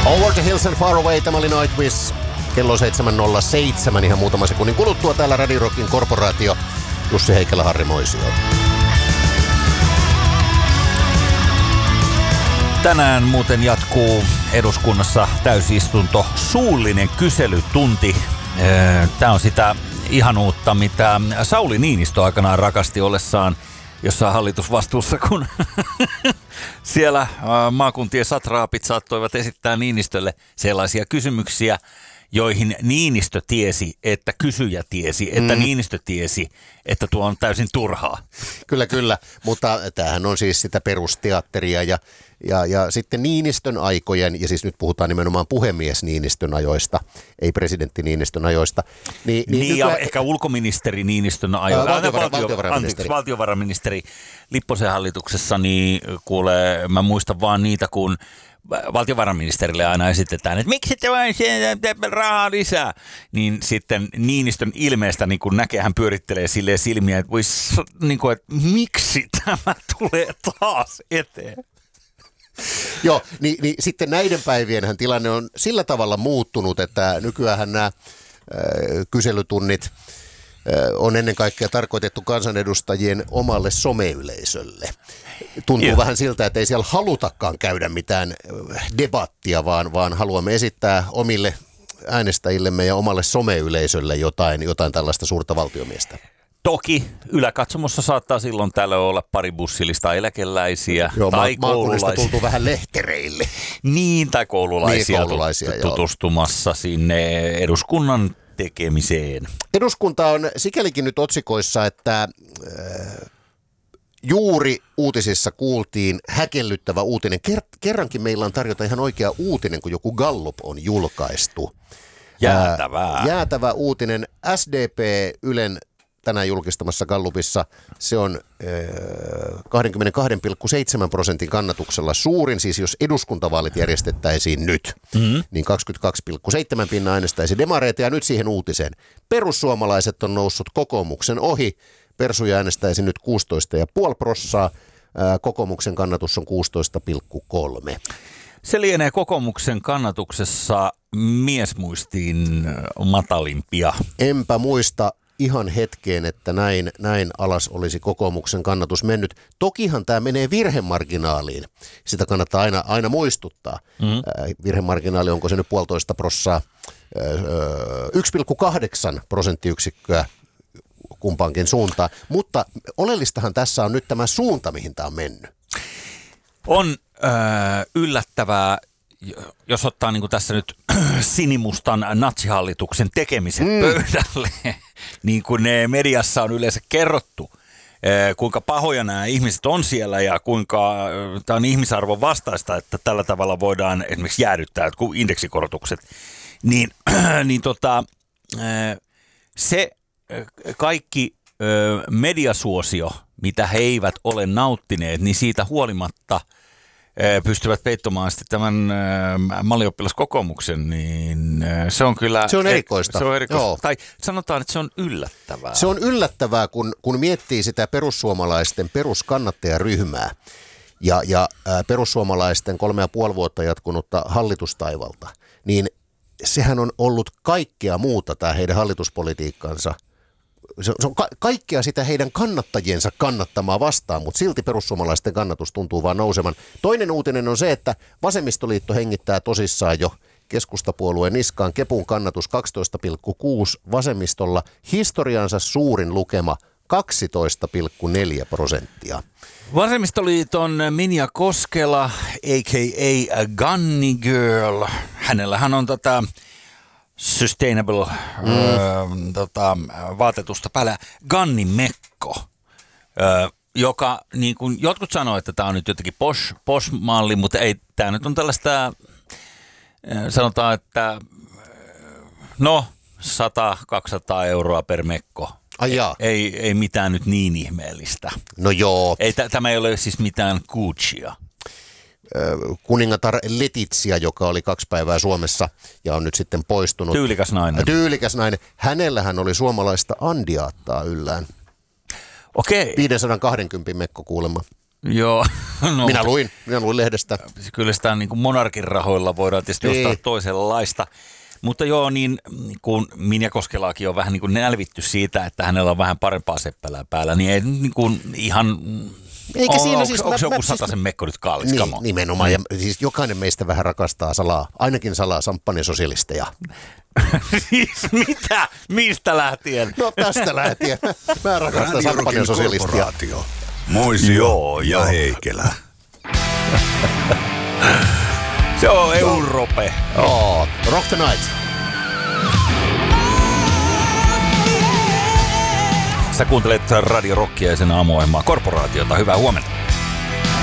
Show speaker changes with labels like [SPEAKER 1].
[SPEAKER 1] Over the Hills and Far Away, tämä oli Nightwish. Kello 7.07, ihan muutama sekunnin kuluttua täällä Radio Rockin korporaatio. Jussi Heikkilä, Harri Moisio.
[SPEAKER 2] Tänään muuten jatkuu eduskunnassa täysistunto, suullinen kyselytunti. Tämä on sitä ihanuutta, mitä Sauli Niinistö aikanaan rakasti ollessaan jossain hallitusvastuussa, kun siellä maakuntien satraapit saattoivat esittää Niinistölle sellaisia kysymyksiä, joihin Niinistö tiesi, että kysyjä tiesi, että Niinistö tiesi, että tuo on täysin turhaa.
[SPEAKER 1] Kyllä, mutta tämähän on siis sitä perusteatteria ja sitten Niinistön aikojen, ja siis nyt puhutaan nimenomaan puhemies Niinistön ajoista, ei presidentti Niinistön ajoista.
[SPEAKER 2] Niin ja ehkä ulkoministeri Niinistön ajoista.
[SPEAKER 1] Valtiovarainministeri
[SPEAKER 2] Lipposen hallituksessa, niin kuule, mä muistan vaan niitä, kun valtiovarainministerille aina esitetään, että miksi te vain rahaa lisää, niin sitten Niinistön ilmeestä niin kun näkee, hän pyörittelee silleen silmiä, että, niin kuin, että miksi tämä tulee taas eteen?
[SPEAKER 1] Joo, niin sitten näiden päivienhän tilanne on sillä tavalla muuttunut, että nykyään nämä kyselytunnit on ennen kaikkea tarkoitettu kansanedustajien omalle someyleisölle. Tuntuu vähän siltä, että ei siellä halutakaan käydä mitään debattia, vaan haluamme esittää omille äänestäjillemme ja omalle someyleisölle jotain tällaista suurta valtiomiestä.
[SPEAKER 2] Toki yläkatsomossa saattaa silloin tällöin olla pari bussillista eläkeläisiä tai koululaisia.
[SPEAKER 1] Tultu vähän lehtereille.
[SPEAKER 2] Niin, tai koululaisia tutustumassa sinne eduskunnan tekemiseen.
[SPEAKER 1] Eduskunta on sikälikin nyt otsikoissa, että juuri uutisissa kuultiin häkellyttävä uutinen. Kerrankin meillä on tarjota ihan oikea uutinen, kun joku Gallup on julkaistu. Jäätävä uutinen. SDP Ylen tänään julkistamassa Gallupissa, se on 22,7% kannatuksella suurin, siis jos eduskuntavaalit järjestettäisiin nyt, niin 22,7% äänestäisi demareita, ja nyt siihen uutiseen. Perussuomalaiset on noussut kokoomuksen ohi, persuja äänestäisi nyt 16,5%, kokoomuksen kannatus on 16,3%.
[SPEAKER 2] Se lienee kokoomuksen kannatuksessa miesmuistiin matalimpia.
[SPEAKER 1] Enpä muista ihan hetkeen, että näin alas olisi kokoomuksen kannatus mennyt. Tokihan tämä menee virhemarginaaliin. Sitä kannattaa aina muistuttaa. Virhemarginaali, onko se nyt 1,5%, 1,8 prosenttiyksikköä kumpaankin suuntaan. Mutta oleellistahan tässä on nyt tämä suunta, mihin tämä on mennyt.
[SPEAKER 2] On yllättävää, jos ottaa niin kuin tässä nyt sinimustan natsihallituksen tekemiset pöydälle, niin kuin ne mediassa on yleensä kerrottu, kuinka pahoja nämä ihmiset on siellä ja kuinka tämä on ihmisarvon vastaista, että tällä tavalla voidaan esimerkiksi jäädyttää jotkut indeksikorotukset, niin se kaikki mediasuosio, mitä he eivät ole nauttineet, niin siitä huolimatta pystyvät peittomaan sitten tämän mallioppilaskokoomuksen, niin se on kyllä...
[SPEAKER 1] Se on erikoista.
[SPEAKER 2] Joo. Tai sanotaan, että se on yllättävää.
[SPEAKER 1] Se on yllättävää, kun miettii sitä perussuomalaisten peruskannattajaryhmää ja perussuomalaisten 3,5 vuotta jatkunutta hallitustaivalta, niin sehän on ollut kaikkea muuta tämä heidän hallituspolitiikkansa. Se on kaikkea sitä heidän kannattajiensa kannattamaa vastaan, mutta silti perussuomalaisten kannatus tuntuu vaan nousevan. Toinen uutinen on se, että vasemmistoliitto hengittää tosissaan jo keskustapuolueen niskaan. Kepun kannatus 12,6, vasemmistolla historiansa suurin lukema 12,4%.
[SPEAKER 2] Vasemmistoliiton Minja Koskela, a.k.a. Gunny Girl, hänellähän on sustainable vaatetusta päällä Gunny Mekko, joka niin kuin jotkut sanoo, että tämä on nyt jotenkin posh-malli, mutta ei, tämä nyt on tällaista, sanotaan, että 100-200 euroa per mekko. Ei mitään nyt niin ihmeellistä.
[SPEAKER 1] No joo.
[SPEAKER 2] Tämä ei ole siis mitään Guccia.
[SPEAKER 1] Kuningatar Letizia, joka oli 2 päivää Suomessa ja on nyt sitten poistunut.
[SPEAKER 2] Tyylikäs nainen.
[SPEAKER 1] Hänellähän oli suomalaista andiaattaa yllään.
[SPEAKER 2] Okei.
[SPEAKER 1] 520 mekko kuulemma.
[SPEAKER 2] Joo. No,
[SPEAKER 1] Minä luin lehdestä.
[SPEAKER 2] Kyllä sitä niin kuin monarkin rahoilla voidaan tietysti ostaa toisenlaista. Mutta joo, niin kun Minja Koskelaakin on vähän niin kuin nälvitty siitä, että hänellä on vähän parempaa seppälää päällä, niin ei niin kuin ihan...
[SPEAKER 1] Eikä siinä siis...
[SPEAKER 2] Onko joku sataisen mekko nyt kallis?
[SPEAKER 1] Niin, nimenomaan. Ja siis jokainen meistä vähän rakastaa ainakin salaa samppanisosialisteja.
[SPEAKER 2] Siis mitä? Mistä lähtien?
[SPEAKER 1] No tästä lähtien. Mä rakastan samppanisosialistia.
[SPEAKER 3] Moisio ja Heikelä.
[SPEAKER 2] Se on Europe.
[SPEAKER 1] Rock the Night.
[SPEAKER 2] Sä kuuntelet Radio Rockia ja sen aamuohjelmaa Korporaatiota. Hyvää huomenta.